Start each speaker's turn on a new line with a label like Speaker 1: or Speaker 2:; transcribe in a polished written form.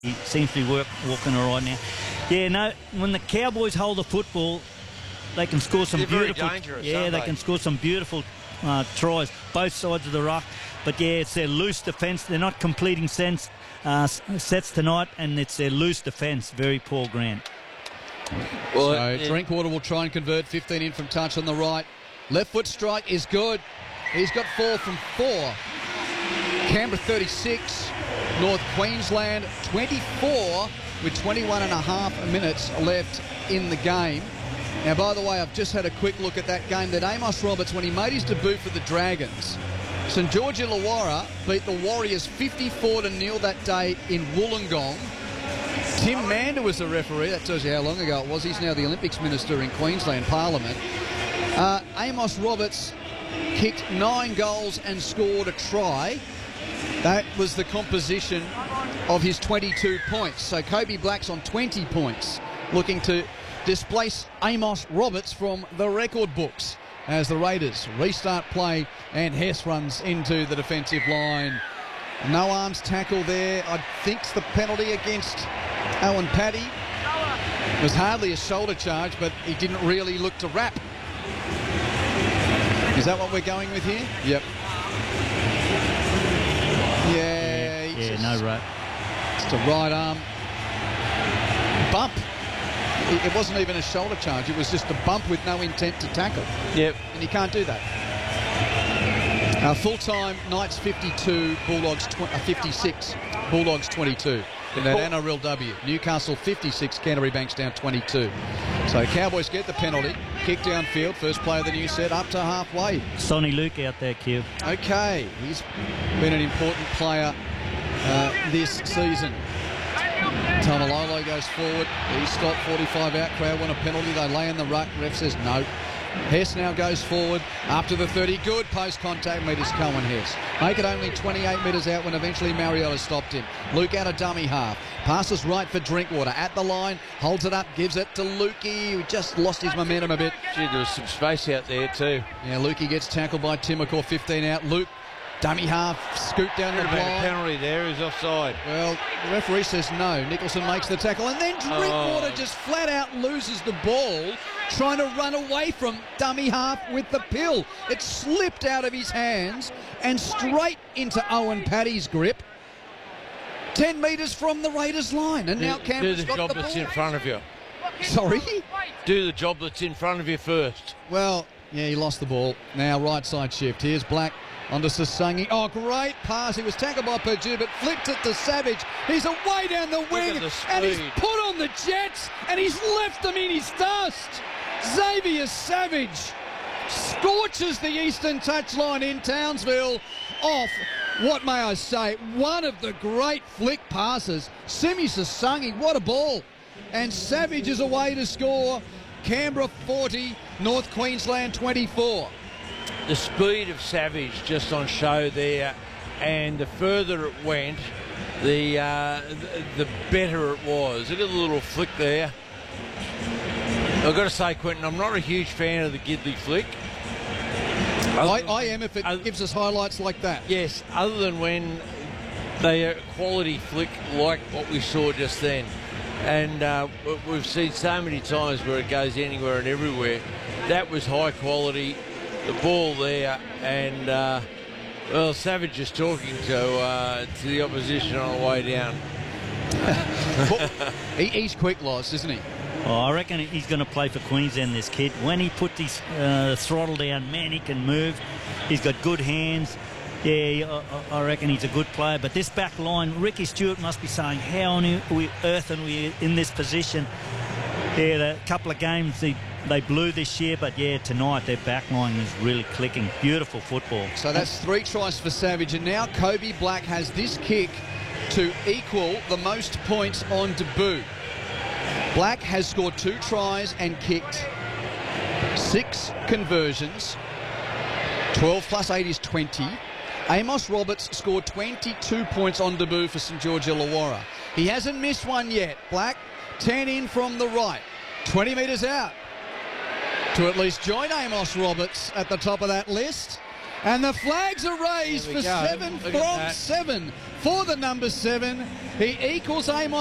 Speaker 1: He seems to be walking all right now. Yeah, no, when the Cowboys hold the football, they can score some beautiful...
Speaker 2: Very dangerous,
Speaker 1: yeah, they can score some beautiful tries, both sides of the ruck. But, yeah, it's their loose defence. They're not completing sets tonight, and it's their loose defence. Very poor, Grant.
Speaker 3: Well, so Drinkwater will try and convert 15 in from touch on the right. Left foot strike is good. He's got 4 from 4. Canberra 36, North Queensland 24 with 21 and a half minutes left in the game. Now, by the way, I've just had a quick look at that game that Amos Roberts, when he made his debut for the Dragons, St George Illawarra beat the Warriors 54-0 that day in Wollongong. Tim Mander was the referee. That tells you how long ago it was. He's now the Olympics Minister in Queensland Parliament. Amos Roberts kicked 9 goals and scored a try. That was the composition of his 22 points. So Kobe Black's on 20 points, looking to displace Amos Roberts from the record books as the Raiders restart play, and Hess runs into the defensive line. No arms tackle there. I think it's the penalty against Owen Paddy. It was hardly a shoulder charge, but he didn't really look to wrap. Is that what we're going with here? Yep. Yeah,
Speaker 1: no wrap.
Speaker 3: It's a right arm bump. It wasn't even a shoulder charge. It was just a bump with no intent to tackle.
Speaker 2: Yep.
Speaker 3: And you can't do that. Full-time, Knights 52, Bulldogs 56, Bulldogs 22. In that NRLW, Newcastle 56, Canterbury Bankstown 22. So Cowboys get the penalty, kick downfield, first play of the new set, up to halfway.
Speaker 1: Sonny Luke out there, Q.
Speaker 3: Okay, he's been an important player this season. Tamalolo goes forward. He stopped, 45 out. Crowd want a penalty. They lay in the ruck. Ref says no. Hess now goes forward up to the 30. Good post-contact meters, Cohen Hess. Make it only 28 metres out when eventually Mariota stopped him. Luke out a dummy half. Passes right for Drinkwater. At the line, holds it up, gives it to Lukey, who just lost his momentum a bit.
Speaker 2: Gee, there was some space out there too.
Speaker 3: Yeah, Lukey gets tackled by Timokor, 15 out. Luke, dummy half, scoot down the
Speaker 2: Could have been a
Speaker 3: line.
Speaker 2: penalty there. He's offside.
Speaker 3: Well, the referee says no. Nicholson makes the tackle, and then Drinkwater just flat out loses the ball, trying to run away from dummy half with the pill. It slipped out of his hands and straight into Owen Paddy's grip. 10 metres from the Raiders line, and now Canberra's got the ball.
Speaker 2: Do the job that's in front of you.
Speaker 3: Sorry?
Speaker 2: Do the job that's in front of you first.
Speaker 3: Well, yeah, he lost the ball. Now right side shift. Here's Black onto Sasangi. Oh, great pass. He was tackled by Purdue, but flipped it to Savage. He's away down the wing, and he's put on the Jets, and he's left them in his dust. Xavier Savage scorches the eastern touchline in Townsville off, what may I say, one of the great flick passes. Simi Sasangi, what a ball. And Savage is away to score. Canberra 40, North Queensland 24.
Speaker 2: The speed of Savage just on show there, and the further it went, the better it was. Look at the little flick there. I've got to say, Quentin, I'm not a huge fan of the Gidley flick.
Speaker 3: I am if it gives us highlights like that.
Speaker 2: Yes, other than when they are quality flick like what we saw just then. And we've seen so many times where it goes anywhere and everywhere. That was high quality, the ball there, and well, Savage is talking to the opposition on the way down.
Speaker 3: He's quick, Loz, isn't he?
Speaker 1: Oh, I reckon he's going to play for Queensland, this kid. When he puts his throttle down, man, he can move. He's got good hands. Yeah, I reckon he's a good player. But this back line, Ricky Stewart must be saying, how on earth are we in this position? Yeah, the couple of games they blew this year, but yeah, tonight their back line is really clicking. Beautiful football.
Speaker 3: So that's 3 tries for Savage, and now Kobe Black has this kick to equal the most points on debut. Black has scored 2 tries and kicked 6 conversions. 12 plus 8 is 20. Amos Roberts scored 22 points on debut for St George Illawarra. He hasn't missed one yet. Black, 10 in from the right. 20 metres out to at least join Amos Roberts at the top of that list. And the flags are raised for 7 from 7 for the number 7. He equals Amos